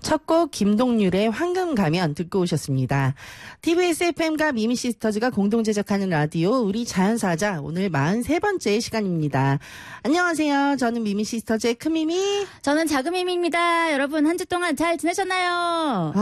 첫 곡 김동률의 황금 가면 듣고 오셨습니다. TBS FM과 미미시스터즈가 공동 제작하는 라디오 우리 자연사자 오늘 43번째 시간입니다. 안녕하세요. 저는 미미시스터즈의 큰미미. 저는 작은미미입니다. 여러분 한 주 동안 잘 지내셨나요?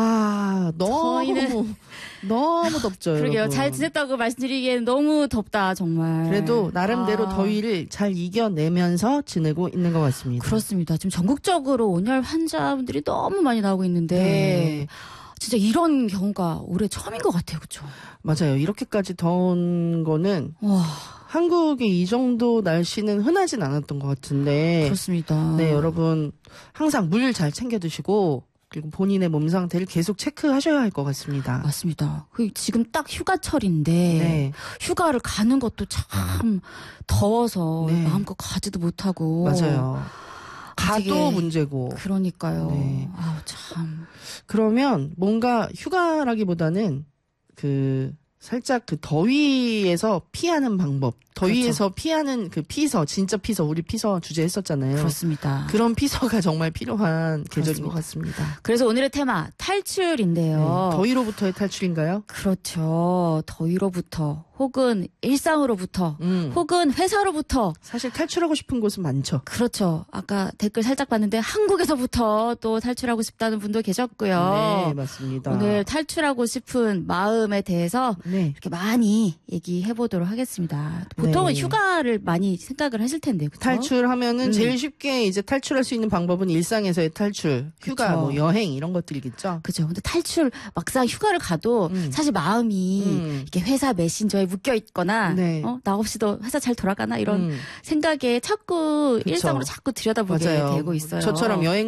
너무 덥죠. 그러게요. 여러분. 잘 지냈다고 말씀드리기에는 너무 덥다 정말. 그래도 나름대로 더위를 잘 이겨내면서 지내고 있는 것 같습니다. 그렇습니다. 지금 전국적으로 온열 환자분들이 너무 많이 나오고 있는데 네. 진짜 이런 경우가 올해 처음인 것 같아요. 그렇죠? 맞아요. 이렇게까지 더운 거는 와, 한국의 이 정도 날씨는 흔하진 않았던 것 같은데. 그렇습니다. 네, 여러분 항상 물 잘 챙겨 드시고 그리고 본인의 몸 상태를 계속 체크하셔야 할 것 같습니다. 맞습니다. 지금 딱 휴가철인데 네. 휴가를 가는 것도 참 더워서 네. 마음껏 가지도 못하고. 맞아요. 가도 되게 문제고. 그러니까요. 네. 아우 참. 그러면 뭔가 휴가라기보다는 살짝 더위에서 피하는 방법. 더위에서 피하는 피서, 진짜 피서, 우리 피서 주제 했었잖아요. 그렇습니다. 그런 피서가 정말 필요한 계절인 것 그렇습니다. 같습니다. 그래서 오늘의 테마 탈출인데요. 네. 더위로부터의 탈출인가요? 그렇죠. 더위로부터 혹은 일상으로부터 혹은 회사로부터. 사실 탈출하고 싶은 곳은 많죠. 그렇죠. 아까 댓글 살짝 봤는데 한국에서부터 또 탈출하고 싶다는 분도 계셨고요. 네, 맞습니다. 오늘 탈출하고 싶은 마음에 대해서 네. 이렇게 많이 얘기해 보도록 하겠습니다. 보통은 네. 휴가를 많이 생각을 하실 텐데, 그렇죠? 탈출하면은 제일 쉽게 이제 탈출할 수 있는 방법은 일상에서의 탈출, 휴가, 그쵸. 뭐 여행 이런 것들이겠죠. 그죠. 근데 탈출 막상 휴가를 가도 사실 마음이 이렇게 회사 메신저에 묶여 있거나 네. 나 없이도 회사 잘 돌아가나 이런 생각에 자꾸 그쵸. 일상으로 자꾸 들여다보게 맞아요. 되고 있어요. 저처럼 여행